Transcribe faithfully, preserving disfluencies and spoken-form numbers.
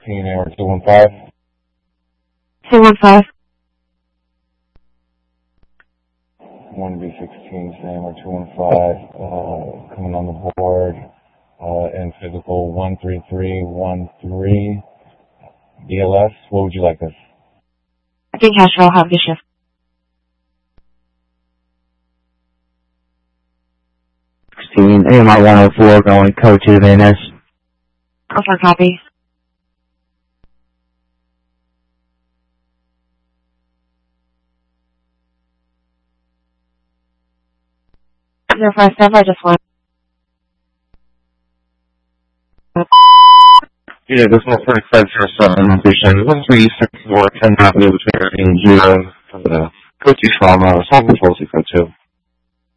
sixteen, A M R two one five. two one five. one B sixteen, A M R two one five, uh, coming on the board, uh, and physical one three three one three. B L S, what would you like this? I think Asheville, have a good shift. sixteen, A M R one oh four, going code to the Van Ness. Go for a copy. Zero five seven, I just want. Yeah, this one for five zero seven location. one three six four ten Avenue between and June. Uh, code two trauma, solve control two code two.